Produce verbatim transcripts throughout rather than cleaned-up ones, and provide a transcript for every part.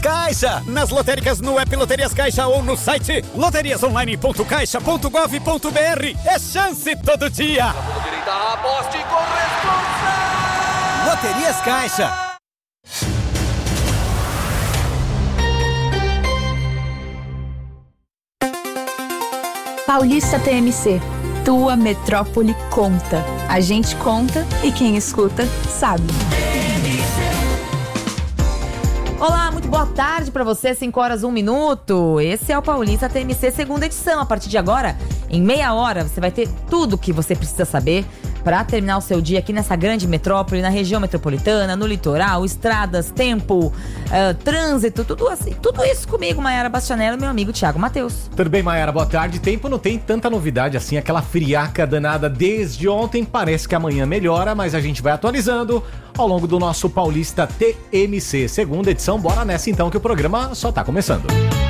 Caixa! Nas lotéricas, no app Loterias Caixa ou no site loterias online ponto caixa ponto gov ponto br. É chance todo dia! Direita, aposte com responsa! Loterias Caixa! Paulista T M C. Tua metrópole conta. A gente conta e quem escuta sabe. Olá, muito boa tarde pra você, cinco horas, um minuto. Esse é o Paulista T M C, segunda edição. A partir de agora, em meia hora, você vai ter tudo o que você precisa saber para terminar o seu dia aqui nessa grande metrópole, na região metropolitana, no litoral, estradas, tempo, uh, trânsito, tudo assim. Tudo isso comigo, Maiara Bastianello e meu amigo Thiago Matheus. Tudo bem, Maiara? Boa tarde. Tempo não tem tanta novidade assim, aquela friaca danada desde ontem. Parece que amanhã melhora, mas a gente vai atualizando ao longo do nosso Paulista T M C, segunda edição. Bora nessa então, que o programa só tá começando.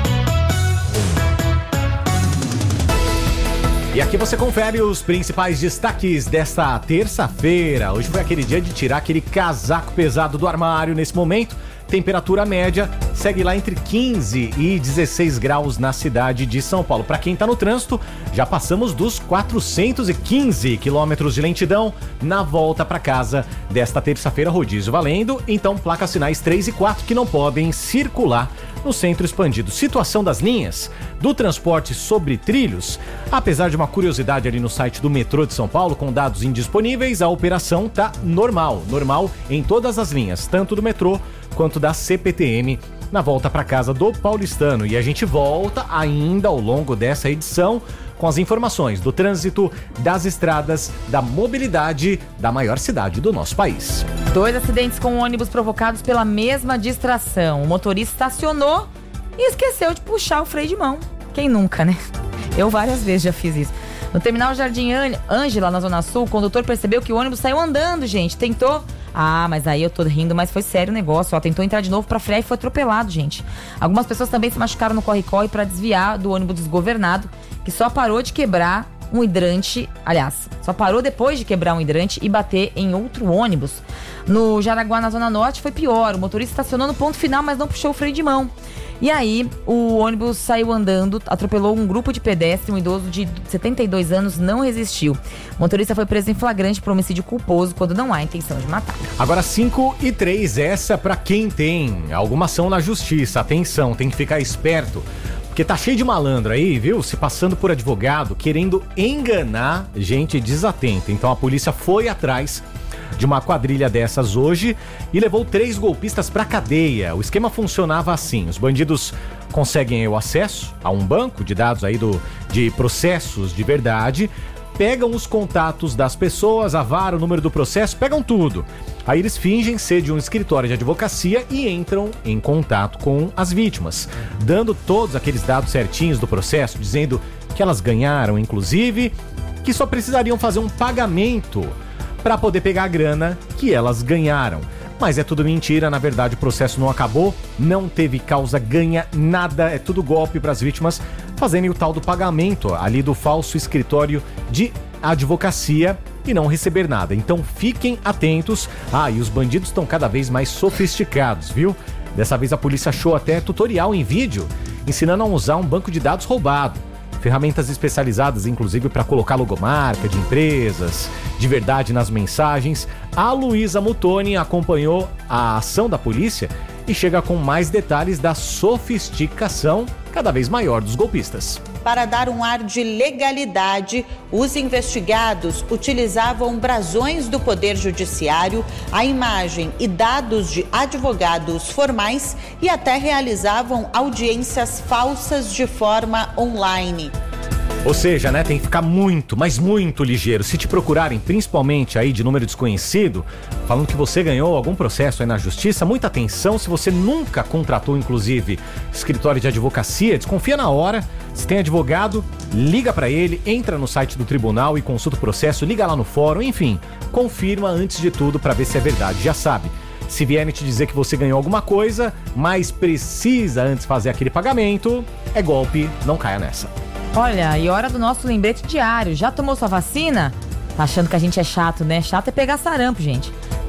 E aqui você confere os principais destaques desta terça-feira. Hoje foi aquele dia de tirar aquele casaco pesado do armário. Nesse momento, temperatura média segue lá entre quinze e dezesseis graus na cidade de São Paulo. Para quem tá no trânsito, já passamos dos quatrocentos e quinze quilômetros de lentidão na volta para casa desta terça-feira, rodízio valendo. Então, placas sinais três e quatro que não podem circular no centro expandido. Situação das linhas do transporte sobre trilhos. Apesar de uma curiosidade ali no site do metrô de São Paulo, com dados indisponíveis, a operação tá normal. Normal em todas as linhas, tanto do metrô quanto da C P T M, na volta para casa do paulistano. E a gente volta ainda ao longo dessa edição com as informações do trânsito, das estradas, da mobilidade da maior cidade do nosso país. Dois acidentes com ônibus provocados pela mesma distração. O motorista estacionou e esqueceu de puxar o freio de mão. Quem nunca, né? Eu várias vezes já fiz isso. No terminal Jardim Ângela, na Zona Sul, o condutor percebeu que o ônibus saiu andando, gente. Tentou... Ah, mas aí eu tô rindo, mas foi sério o negócio. Ó, tentou entrar de novo pra frear e foi atropelado, gente. Algumas pessoas também se machucaram no corre-corre pra desviar do ônibus desgovernado, que só parou de quebrar um hidrante, aliás, só parou depois de quebrar um hidrante e bater em outro ônibus. No Jaraguá, na Zona Norte, foi pior. O motorista estacionou no ponto final, mas não puxou o freio de mão. E aí, o ônibus saiu andando, atropelou um grupo de pedestres, um idoso de setenta e dois anos não resistiu. O motorista foi preso em flagrante por homicídio culposo quando não há intenção de matar. Agora cinco e três, essa pra quem tem alguma ação na justiça. Atenção, tem que ficar esperto, porque tá cheio de malandro aí, viu? Se passando por advogado, querendo enganar gente desatenta. Então a polícia foi atrás de uma quadrilha dessas hoje e levou três golpistas pra cadeia. O esquema funcionava assim: os bandidos conseguem o acesso a um banco de dados aí do, de processos de verdade, pegam os contatos das pessoas, a vara, o número do processo, pegam tudo. Aí eles fingem ser de um escritório de advocacia e entram em contato com as vítimas, dando todos aqueles dados certinhos do processo, dizendo que elas ganharam, inclusive, que só precisariam fazer um pagamento para poder pegar a grana que elas ganharam. Mas é tudo mentira, na verdade o processo não acabou, não teve causa ganha, nada, é tudo golpe para as vítimas fazerem o tal do pagamento ali do falso escritório de advocacia e não receber nada. Então fiquem atentos. Ah, e os bandidos estão cada vez mais sofisticados, viu? Dessa vez a polícia achou até tutorial em vídeo ensinando a usar um banco de dados roubado. Ferramentas especializadas, inclusive, para colocar logomarca de empresas, de verdade nas mensagens. A Luísa Mutoni acompanhou a ação da polícia e chega com mais detalhes da sofisticação cada vez maior dos golpistas. Para dar um ar de legalidade, os investigados utilizavam brasões do Poder Judiciário, a imagem e dados de advogados formais e até realizavam audiências falsas de forma online. Ou seja, né, tem que ficar muito, mas muito ligeiro. Se te procurarem, principalmente aí de número desconhecido, falando que você ganhou algum processo aí na justiça, muita atenção. Se você nunca contratou, inclusive, escritório de advocacia, desconfia na hora. Se tem advogado, liga pra ele, entra no site do tribunal e consulta o processo, liga lá no fórum, enfim, confirma antes de tudo pra ver se é verdade. Já sabe, se vierem te dizer que você ganhou alguma coisa, mas precisa antes fazer aquele pagamento, é golpe, não caia nessa. Olha, e hora do nosso lembrete diário. Já tomou sua vacina? Tá achando que a gente é chato, né? Chato é pegar sarampo, gente.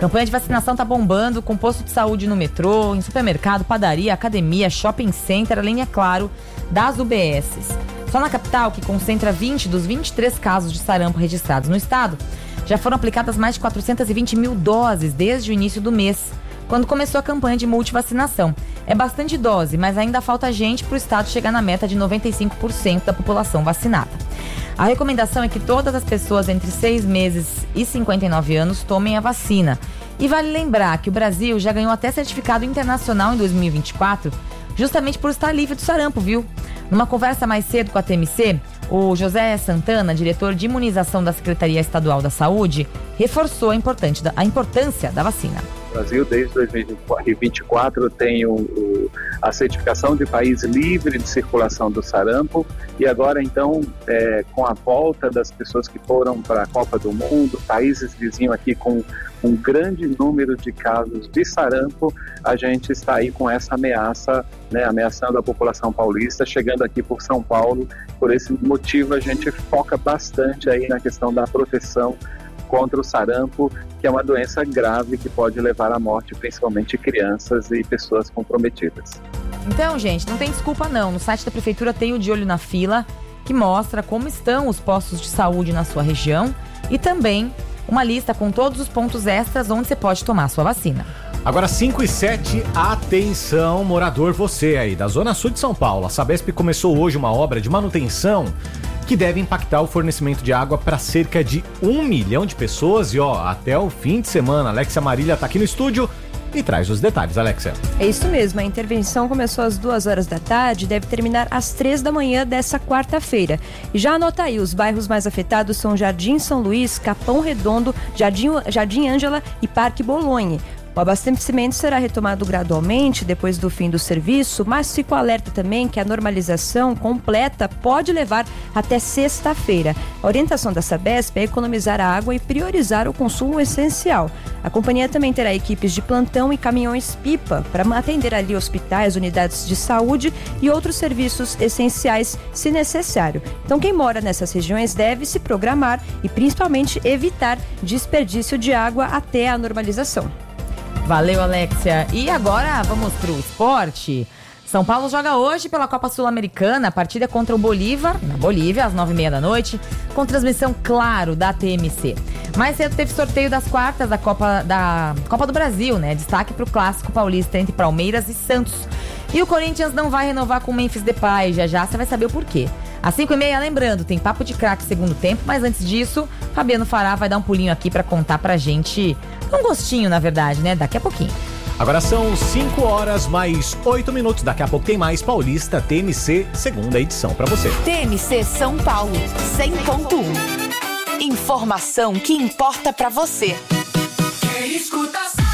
Campanha de vacinação tá bombando, com posto de saúde no metrô, em supermercado, padaria, academia, shopping center, além, é claro, das U B Ss. Só na capital, que concentra vinte dos vinte e três casos de sarampo registrados no estado, já foram aplicadas mais de quatrocentas e vinte mil doses desde o início do mês, quando começou a campanha de multivacinação. É bastante dose, mas ainda falta gente para o estado chegar na meta de noventa e cinco por cento da população vacinada. A recomendação é que todas as pessoas entre seis meses e cinquenta e nove anos tomem a vacina. E vale lembrar que o Brasil já ganhou até certificado internacional em dois mil e vinte e quatro, justamente por estar livre do sarampo, viu? Numa conversa mais cedo com a T M C, o José Santana, diretor de imunização da Secretaria Estadual da Saúde, reforçou a, importante, a importância da vacina. O Brasil, desde dois mil e vinte e quatro, tem o, o, a certificação de país livre de circulação do sarampo e agora, então, é, com a volta das pessoas que foram para a Copa do Mundo, países vizinhos aqui com um grande número de casos de sarampo, a gente está aí com essa ameaça, né, ameaçando a população paulista, chegando aqui por São Paulo. Por esse motivo, a gente foca bastante aí na questão da proteção contra o sarampo, que é uma doença grave que pode levar à morte, principalmente crianças e pessoas comprometidas. Então, gente, não tem desculpa não. No site da Prefeitura tem o De Olho na Fila, que mostra como estão os postos de saúde na sua região e também uma lista com todos os pontos extras onde você pode tomar a sua vacina. Agora cinco e sete, atenção, morador, você aí da Zona Sul de São Paulo. A Sabesp começou hoje uma obra de manutenção que deve impactar o fornecimento de água para cerca de um milhão de pessoas e ó, até o fim de semana. Alexia Marília está aqui no estúdio e traz os detalhes, Alexia. É isso mesmo, a intervenção começou às duas horas da tarde e deve terminar às três da manhã dessa quarta-feira. E já anota aí, os bairros mais afetados são Jardim São Luís, Capão Redondo, Jardim, Jardim Ângela e Parque Bolonha. O abastecimento será retomado gradualmente depois do fim do serviço, mas fica o alerta também que a normalização completa pode levar até sexta-feira. A orientação da Sabesp é economizar a água e priorizar o consumo essencial. A companhia também terá equipes de plantão e caminhões-pipa para atender ali hospitais, unidades de saúde e outros serviços essenciais, se necessário. Então, quem mora nessas regiões deve se programar e principalmente evitar desperdício de água até a normalização. Valeu, Alexia. E agora vamos pro esporte. São Paulo joga hoje pela Copa Sul-Americana. A partida é contra o Bolívar, na Bolívia, às nove e meia da noite, com transmissão, claro, da T M C. Mais cedo teve sorteio das quartas da Copa, da Copa do Brasil, né? Destaque pro clássico paulista entre Palmeiras e Santos. E o Corinthians não vai renovar com o Memphis Depay. Já já você vai saber o porquê. Às cinco e meia, lembrando, tem papo de craque segundo tempo, mas antes disso, Fabiano Fará vai dar um pulinho aqui pra contar pra gente um gostinho, na verdade, né? Daqui a pouquinho. Agora são cinco horas mais oito minutos. Daqui a pouco tem mais Paulista T M C, segunda edição pra você. T M C São Paulo, cem ponto um. Informação que importa pra você. Quem escuta sabe.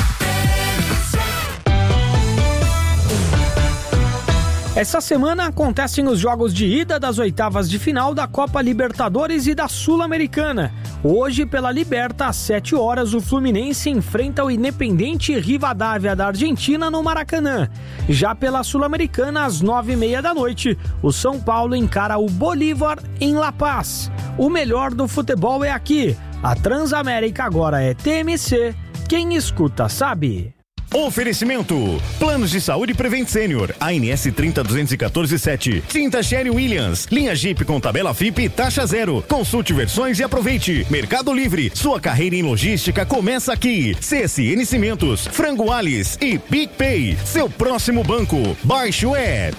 Essa semana acontecem os jogos de ida das oitavas de final da Copa Libertadores e da Sul-Americana. Hoje, pela Liberta, às sete horas, o Fluminense enfrenta o Independente Rivadavia da Argentina no Maracanã. Já pela Sul-Americana, às nove e meia da noite, o São Paulo encara o Bolívar em La Paz. O melhor do futebol é aqui. A Transamérica agora é T M C. Quem escuta sabe. Oferecimento: Planos de Saúde Prevent Senior, A N S trinta duzentos e quatorze sete. Tinta Sherry Williams, linha Jeep com tabela F I P taxa zero. Consulte versões e aproveite. Mercado Livre, sua carreira em logística começa aqui. C S N Cimentos, Frango Alice e PicPay, seu próximo banco. Baixe o app.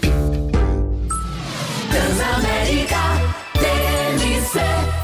Transamérica T M C.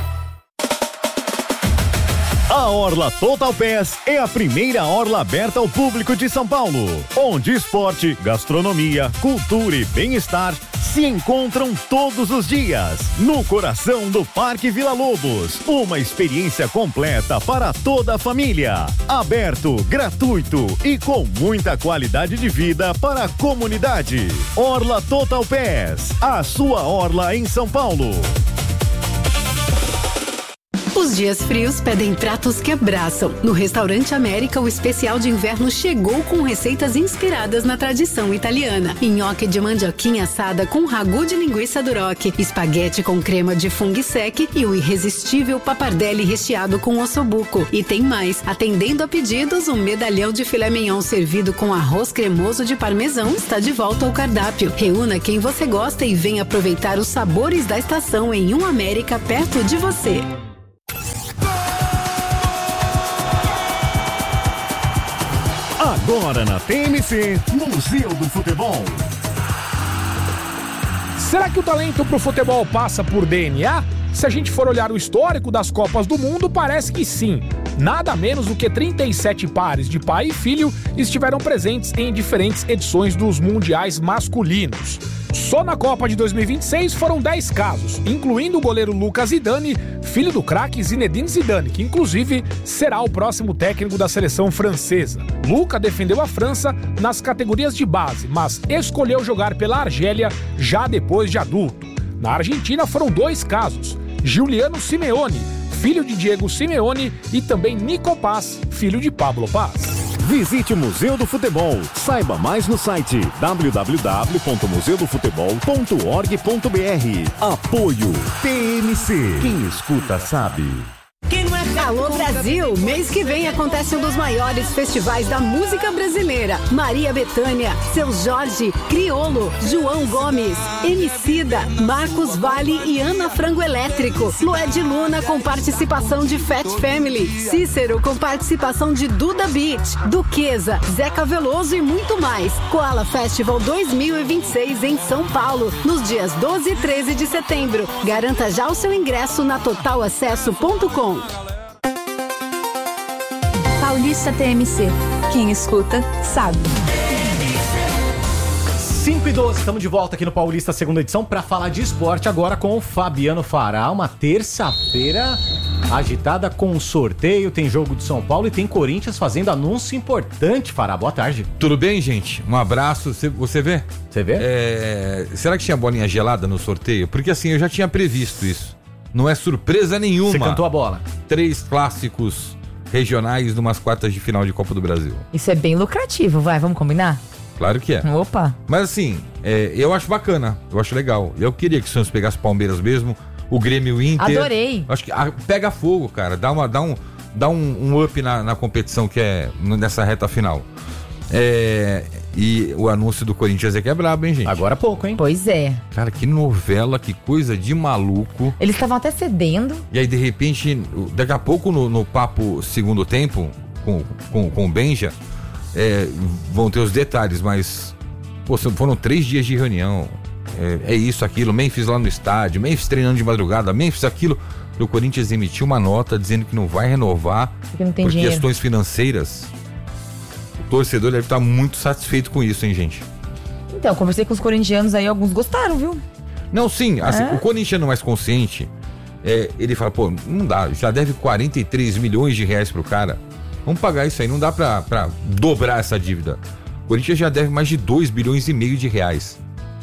A Orla Total Pass é a primeira orla aberta ao público de São Paulo, onde esporte, gastronomia, cultura e bem-estar se encontram todos os dias, no coração do Parque Vila Lobos. Uma experiência completa para toda a família. Aberto, gratuito e com muita qualidade de vida para a comunidade. Orla Total Pass, a sua orla em São Paulo. Os dias frios pedem pratos que abraçam. No Restaurante América, o especial de inverno chegou com receitas inspiradas na tradição italiana. Nhoque de mandioquinha assada com ragu de linguiça duroc, espaguete com crema de funghi sec e o irresistível pappardelle recheado com ossobuco. E tem mais, atendendo a pedidos, um medalhão de filé mignon servido com arroz cremoso de parmesão está de volta ao cardápio. Reúna quem você gosta e venha aproveitar os sabores da estação em um América perto de você. Agora na T M C, Museu do Futebol. Será que o talento pro futebol passa por D N A? Se a gente for olhar o histórico das Copas do Mundo, parece que sim. Nada menos do que trinta e sete pares de pai e filho estiveram presentes em diferentes edições dos mundiais masculinos. Só na Copa de dois mil e vinte e seis foram dez casos, incluindo o goleiro Lucas Zidane, filho do craque Zinedine Zidane, que inclusive será o próximo técnico da seleção francesa. Luca defendeu a França nas categorias de base, mas escolheu jogar pela Argélia já depois de adulto. Na Argentina foram dois casos: Giuliano Simeone, filho de Diego Simeone, e também Nico Paz, filho de Pablo Paz. Visite o Museu do Futebol. Saiba mais no site w w w ponto museu do futebol ponto org ponto b r. Apoio T M C. Quem escuta sabe. Alô Brasil! Mês que vem acontece um dos maiores festivais da música brasileira. Maria Bethânia, Seu Jorge, Criolo, João Gomes, Emicida, Marcos Valle e Ana Frango Elétrico. Lued Luna com participação de Fat Family. Cícero com participação de Duda Beat, Duquesa, Zeca Veloso e muito mais. Koala Festival dois mil e vinte e seis em São Paulo, nos dias doze e treze de setembro. Garanta já o seu ingresso na total acesso ponto com. Paulista T M C. Quem escuta, sabe. cinco e doze, estamos de volta aqui no Paulista, segunda edição, para falar de esporte agora com o Fabiano Fará. Uma terça-feira agitada com sorteio, tem jogo de São Paulo e tem Corinthians fazendo anúncio importante, Fará. Boa tarde. Tudo bem, gente? Um abraço. Você vê? Você vê? É... Será que tinha bolinha gelada no sorteio? Porque assim, eu já tinha previsto isso. Não é surpresa nenhuma. Você cantou a bola. Três clássicos regionais numas quartas de final de Copa do Brasil. Isso é bem lucrativo, vai, vamos combinar? Claro que é. Opa! Mas assim, é, eu acho bacana, eu acho legal. Eu queria que o Santos pegasse Palmeiras mesmo, o Grêmio Inter. Adorei! Acho que ah, pega fogo, cara, dá, uma, dá, um, dá um, um up na, na competição que é nessa reta final. É, e o anúncio do Corinthians é que é brabo, hein, gente? Agora há pouco, hein? Pois é. Cara, que novela, que coisa de maluco. Eles estavam até cedendo. E aí, de repente, daqui a pouco, no, no papo segundo tempo, com, com, com o Benja, é, vão ter os detalhes, mas pô, foram três dias de reunião. É, é isso, aquilo, Memphis lá no estádio, Memphis treinando de madrugada, Memphis aquilo. O Corinthians emitiu uma nota dizendo que não vai renovar porque não tem por dinheiro. Questões financeiras. O torcedor deve estar muito satisfeito com isso, hein, gente? Então, conversei com os corintianos aí, alguns gostaram, viu? Não, sim, assim, é? O corintiano mais consciente, é, ele fala, pô, não dá, já deve quarenta e três milhões de reais pro cara, vamos pagar isso aí, não dá pra, pra dobrar essa dívida. O Corinthians já deve mais de dois bilhões e meio de reais.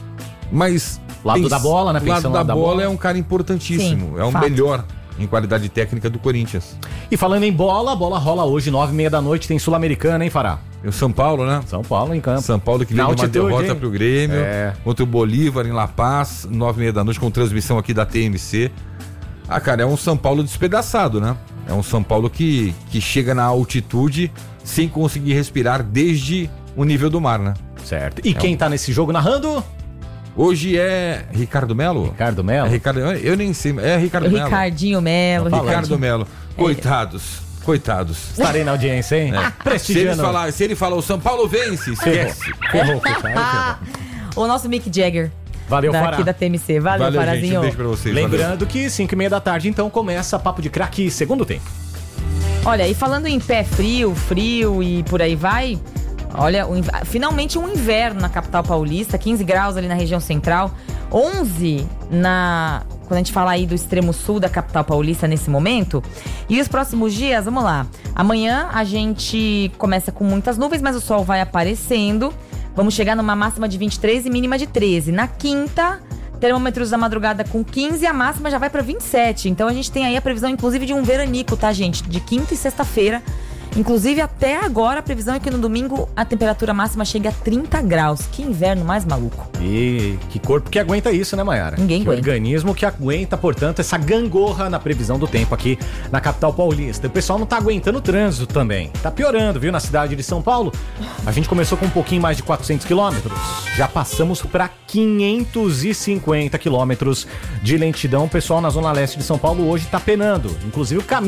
Mas... Lado da bola, né? O lado da, da bola, bola é um cara importantíssimo, sim, é o fato. melhor em qualidade técnica do Corinthians. E falando em bola, a bola rola hoje, nove e meia da noite, tem Sul-Americana, hein, Fará? E o São Paulo, né? São Paulo em campo. São Paulo que veio uma derrota pro Grêmio, é. contra o Bolívar em La Paz, nove e meia da noite, com transmissão aqui da T M C. Ah, cara, é um São Paulo despedaçado, né? É um São Paulo que, que chega na altitude sem conseguir respirar desde o nível do mar, né? Certo. E é quem um... tá nesse jogo narrando? Hoje é Ricardo Melo? Ricardo Melo? É Ricardo... Eu nem sei, é Ricardo Melo. Ricardinho Melo. Ricardo Melo. Coitados. É. Coitados. Estarei na audiência, hein? É. Prestigiando. Se ele falar, se ele falar o São Paulo vence, esquece. Ferrou, ferrou. O nosso Mick Jagger. Valeu, Fará. Daqui da T M C. Valeu, Valeu, Farazinho. gente. Um beijo pra vocês. Lembrando Valeu. que cinco e meia da tarde, então, começa Papo de Craque, segundo tempo. Olha, e falando em pé frio, frio e por aí vai... Olha, o, finalmente um inverno na capital paulista, quinze graus ali na região central, onze na... Quando a gente fala aí do extremo sul da capital paulista nesse momento. E os próximos dias, vamos lá. Amanhã a gente começa com muitas nuvens, mas o sol vai aparecendo. Vamos chegar numa máxima de vinte e três e mínima de treze. Na quinta, Termômetros da madrugada com quinze, a máxima já vai para vinte e sete. Então a gente tem aí a previsão, inclusive, de um veranico, tá, gente? De quinta e sexta-feira. Inclusive, até agora, a previsão é que no domingo a temperatura máxima chegue a trinta graus. Que inverno mais maluco. E que corpo que aguenta isso, né, Mayara? Ninguém que aguenta. Organismo que aguenta, portanto, essa gangorra na previsão do tempo aqui na capital paulista. O pessoal não tá aguentando o trânsito também. Tá piorando, viu, na cidade de São Paulo. A gente começou com um pouquinho mais de quatrocentos quilômetros. Já passamos para quinhentos e cinquenta quilômetros de lentidão. O pessoal na zona leste de São Paulo hoje tá penando. Inclusive o caminho